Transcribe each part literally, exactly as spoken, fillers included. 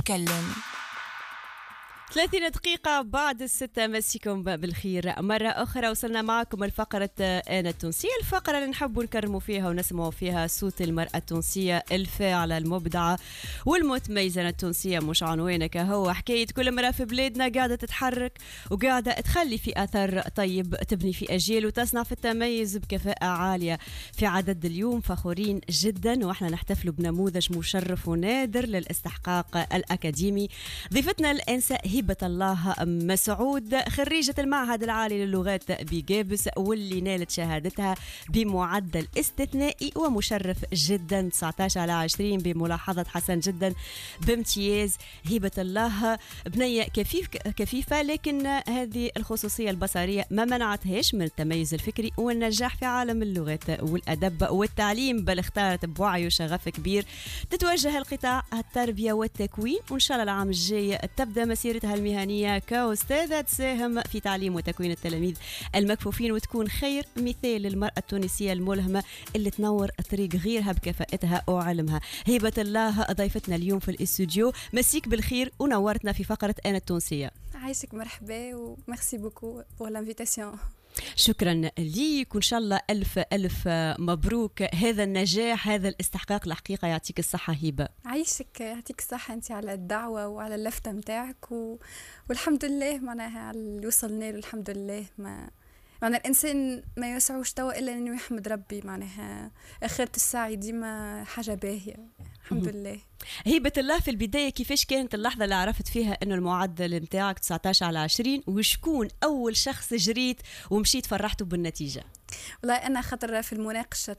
تكلم. ثلاثين دقيقة بعد الستة، مسيكم بالخير مرة أخرى. وصلنا معكم الفقرة أنا التونسية، الفقرة اللي نحب نكرموا فيها ونسمعوا فيها صوت المرأة التونسية الفاعلة المبدعة والمتميزة التونسية. مش عنوانة كهو حكاية كل امرأة في بلادنا قاعدة تتحرك وقاعدة تخلي في أثر طيب، تبني في أجيال وتصنع في التميز بكفاءة عالية. في عدد اليوم فخورين جدا وإحنا نحتفلوا بنموذج مشرف ونادر للاستحقاق الأكاديمي. ضيفتنا الأنسة هبة الله مسعود، خريجة المعهد العالي للغات بجابس، واللي نالت شهادتها بمعدل استثنائي ومشرف جدا تسعة عشر على عشرين بملاحظة حسن جدا بامتياز. هبة الله بنية كفيف كفيفة، لكن هذه الخصوصية البصرية ما منعتهاش من التميز الفكري والنجاح في عالم اللغات والأدب والتعليم، بل اختارت بوعي وشغف كبير تتوجه القطاع التربية والتكوين، وإن شاء الله العام الجاي تبدأ مسيرتها المهنية كأستاذة تساهم في تعليم وتكوين التلاميذ المكفوفين، وتكون خير مثال للمرأة التونسية الملهمة اللي تنور طريق غيرها بكفاءتها وعلمها. هبة الله ضيفتنا اليوم في الاستوديو، مسيك بالخير ونورتنا في فقرة أنا التونسية. عايشك مرحبا وميرسي بوكو بور لانفيتاسيون. شكرا ليك وإن شاء الله ألف ألف مبروك هذا النجاح، هذا الاستحقاق. الحقيقة يعطيك الصحة هبة. عايشك، يعطيك الصحة أنت على الدعوة وعلى اللفتة متاعك و... والحمد لله معناها على اللي وصلنا له. الحمد لله ما معناها الإنسان ما يسعوش توا إلا أنه يحمد ربي، معناها آخرة الساعي ديما حاجة باهية الحمد لله. هبة الله، في البداية كيفاش كانت اللحظة اللي عرفت فيها أنه المعدل متاعك تسعة عشر على عشرين، وشكون أول شخص جريت ومشيت فرحته بالنتيجة؟ والله أنا خطر في المناقشة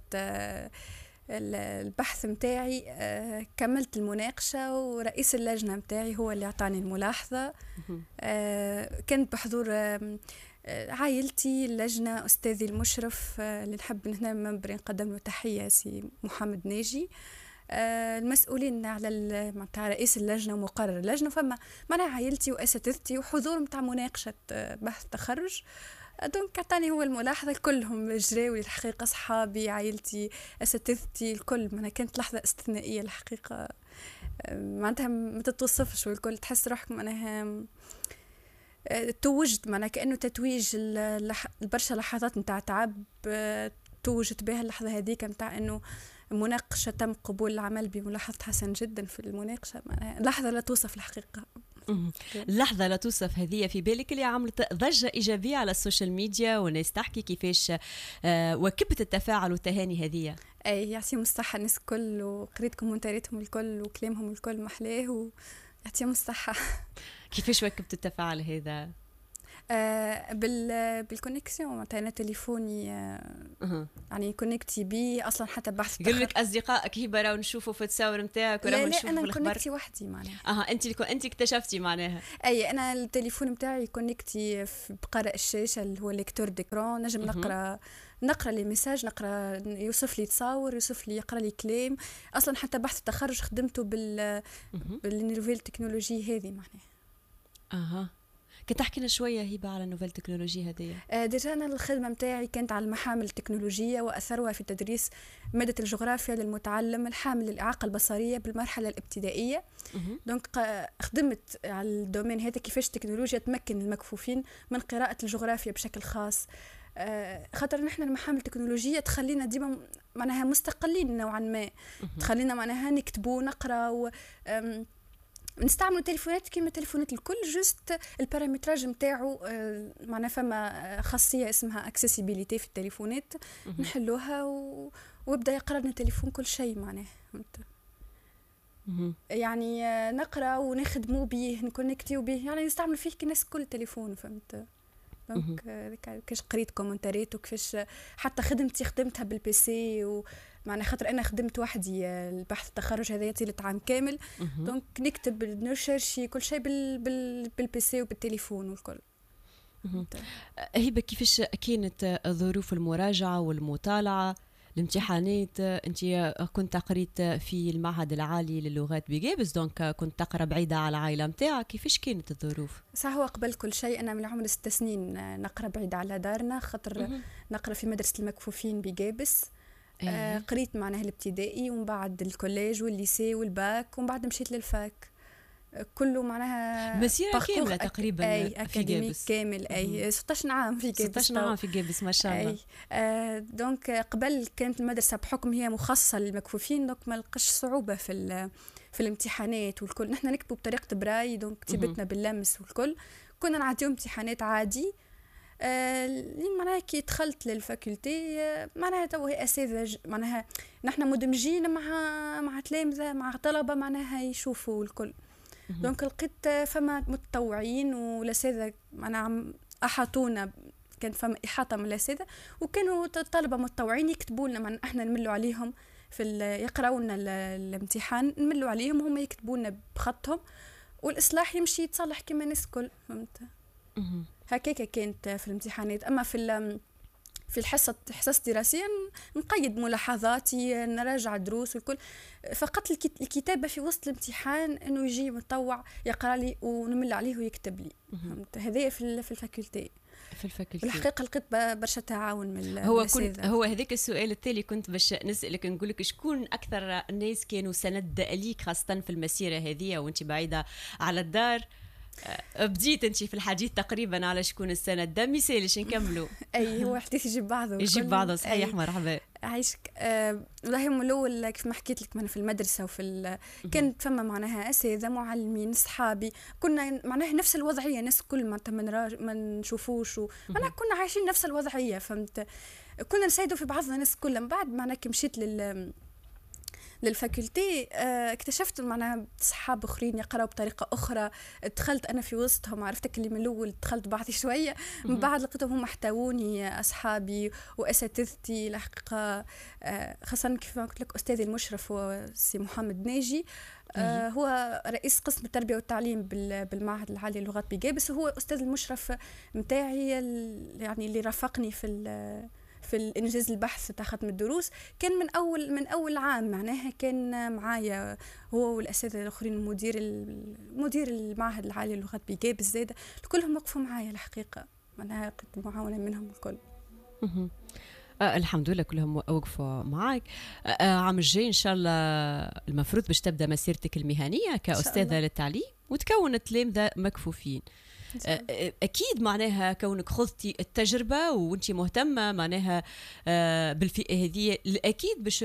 البحث متاعي كملت المناقشة ورئيس اللجنة متاعي هو اللي أعطاني الملاحظة. كانت بحضور عائلتي، اللجنة، أستاذي المشرف اللي نحب هنا منبر نقدم له تحية، سي محمد ناجي، المسؤولين على متاع رئيس اللجنة ومقرر اللجنة، فما معنا عائلتي وأساتذتي وحضور متاع مناقشة بحث تخرج. دونك عطاني هو الملاحظة، كلهم جراوي الحقيقة، أصحابي، عائلتي، أساتذتي، الكل. معنا كانت لحظة استثنائية الحقيقة، معناتها ما تتوصفش، والكل تحس روحك معناها توجد، معناها كأنه تتويج البرشا لحظات متاع تعب توجت بها اللحظة هذيك متاع أنه مناقشة تم قبول العمل بملاحظة حسن جدا في المناقشة. لحظة لا توصف الحقيقة. لحظة لا توصف هذه في بالك، اللي عملت ضجة إيجابية على السوشيال ميديا والناس تحكي كيفاش آه وكبت التفاعل والتهاني هذه. أي يعطيهم الصحة الناس الكل، وقريت كومنتاريتهم الكل وكلامهم الكل محلاه، ويعطيهم الصحة. كيفاش وكبت التفاعل هذا؟ آه بال بالكونيكسيون، معناتها انا تليفوني آه أه. يعني كونيكتي بي اصلا حتى بحث قال لك اصدقائك هبه راهو نشوفوا في التصاور نتاعك ولا نشوفوا في الاخبار؟ لا انا كونيكتي وحدي معناها. اها انت اللي انت اكتشفتي معناها. اي انا التليفون نتاعي كونيكتي بقارئ الشاشه اللي هو ليكتور ديكرون، نجم نقرا نقرا لي ميساج، نقرا يوصف لي تصاور، يوصف لي، يقرا لي كلام. اصلا حتى بحث التخرج خدمته بال بالنوفيل تكنولوجي هذه معناها. اها كنت تحكي لنا شويه هبه على النوفيل تكنولوجي هذه. آه ديجا انا الخدمه متاعي كانت على المحامل التكنولوجيه، واثرها في تدريس ماده الجغرافيا للمتعلم الحامل للاعاقه البصريه بالمرحله الابتدائيه. دونك خدمت على الدومين هذا، كيفاش التكنولوجيا تمكن المكفوفين من قراءه الجغرافيا بشكل خاص. آه خاطر نحن المحامل التكنولوجيه تخلينا ديما معناها مستقلين نوعا ما، تخلينا معناها نكتبوا نقرا، نستعملوا تليفونات كيما تليفونات الكل، جست البارامتراج نتاعو آه معناها فما خاصيه اسمها اكسسيبيليتي في التليفونات، نحلوها و... ويبدا يقرا لنا التليفون كل شيء معناها. يعني آه نقرا ونخدموا به، نكونكتيو به، يعني نستعمل فيه كناس كل تليفون، فهمت؟ دونك آه كيفاش قريت كومنتاريت، وكيفاش حتى خدمتي خدمتها بالبي سي، و معناها خاطر انا خدمت وحدي البحث التخرج هذا طيله عام كامل. دونك نكتب نرشرشي كل شيء بال بال بالبي سي وبالتليفون والكل. هبه كيفاش كانت ظروف المراجعه والمطالعه الامتحانات؟ انت كنت قريت في المعهد العالي للغات بجابس، دونك كنت تقرا بعيده على العائله نتاعك، كيفاش كانت الظروف؟ صح، هو قبل كل شيء انا من عمر ست سنين نقرا بعيده على دارنا، خاطر نقرا في مدرسه المكفوفين بجابس. آه قريت معناها الابتدائي، ومن بعد الكوليج والليسي والباك، ومن بعد مشيت للفاك. كله معناها مسيرة كاملة تقريبا أي في أكاديميك جابس كامل أي ستة عشر عام في جابس ستة عشر عام في جابس ما شاء الله. أي آه دونك قبل كانت المدرسة بحكم هي مخصصة للمكفوفين، دونك ما لقاش صعوبة في في الامتحانات والكل. نحن نكتبوا بطريقة براي، دونك كتابتنا باللمس والكل. كنا نعطيهم امتحانات عادي. آه لين معناها كي دخلت للفاكولتي آه معناها تو هي اساتذه معناها نحن مدمجين مع مع تلامذه مع طلبه معناها يشوفوا الكل. دونك لقيت فما متطوعين والاساتذه معناها احاطونا، كان فما احاطه من الاساتذه وكانوا طلبه متطوعين يكتبوا لنا، معناها احنا نملوا عليهم في يقراوا لنا الامتحان، نملوا عليهم وهم يكتبوا لنا بخطهم والاصلاح يمشي يتصلح كما الناس الكل. فهمت؟ هكاكا كانت في الامتحانات. اما في في الحصه حصص دراسيه نقيد ملاحظاتي، نراجع دروس والكل. فقط الكتابه في وسط الامتحان انه يجي متطوع يقرا لي ونمل عليه ويكتب لي. فهمت؟ هذايا في في الفاكولتي. في الفاكولتي الحقيقه لقيت برشا تعاون من هو كنت هو هذاك السؤال التالي كنت باش نسالك، نقول لك شكون اكثر الناس كانوا سند ليك خاصه في المسيره هذه وانت بعيده على الدار؟ بديت انت في الحديث تقريبا على شكون السند ده، مثالش نكملوا. اي هو حديث يجيب بعضه يجيب بعضه صحيح. مرحبا عايشك. آه والله من الاول كيف ما حكيت لك، من في المدرسه وفي كانت فما معناها اساتذه معلمين اصحابي، كنا معناها نفس الوضعيه، ناس كل ما ما نشوفوش معناها كنا عايشين نفس الوضعيه. فهمت؟ كنا نساعدوا في بعضنا ناس كلها. من بعد معناها كي مشيت لل للفاكولتي اه اكتشفت معناها صحاب اخرين يقراوا بطريقه اخرى، دخلت انا في وسطهم. عرفتك اللي من الاول دخلت بعضي شويه، من بعد لقيتهم هم احتووني اصحابي واساتذتي الحقيقه. اه خاصه كيف ما قلت لك استاذي المشرف هو سي محمد ناجي، آه هو رئيس قسم التربيه والتعليم بالمعهد العالي للغات بجابس، وهو استاذ المشرف نتاعي يعني اللي رافقني في في الانجاز البحث تاع ختم الدروس. كان من اول من اول عام معناها كان معايا هو والاساتذه الاخرين، المدير المدير المعهد العالي للغات بجابس زاده، كلهم وقفوا معايا الحقيقه. معناها لقيت معاونه منهم الكل. آه الحمد لله كلهم وقفوا معك. آه عام الجاي ان شاء الله المفروض باش تبدا مسيرتك المهنيه كاستاذه للتعليم وتكون تلامذه مكفوفين. أكيد معناها كونك خذتي التجربة وانت مهتمة معناها بالفئة هذه، أكيد باش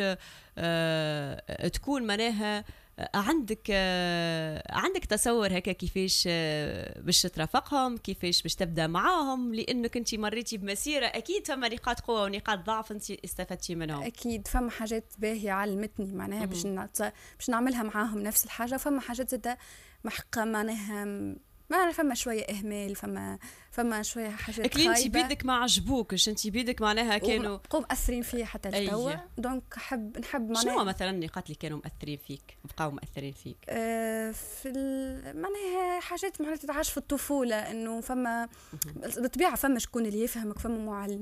تكون معناها عندك عندك تصور هكا كيفاش باش ترافقهم، كيفاش باش تبدا معاهم، لانك انت مريتي بمسيره اكيد فما نقاط قوه ونقاط ضعف انت استفدتي منهم. اكيد فما حاجات باهيه علمتني معناها باش باش نعملها معاهم نفس الحاجه، فما حاجات زاده محقه معناها ما فما شويه اهمال، فما فما شويه حاجات خايبه. انت بيدك ما عجبوكش، انت بيدك معناها كانوا قوم مأثرين فيا حتى لتوا. دونك حب نحب معناها شنو مثلا النقاط اللي كانوا مأثرين فيك بقاو مأثرين فيك؟ آه في معناها حاجات معناها تتعاش في الطفوله، انه فما بالطبيعه فما شكون اللي يفهمك، فما معلم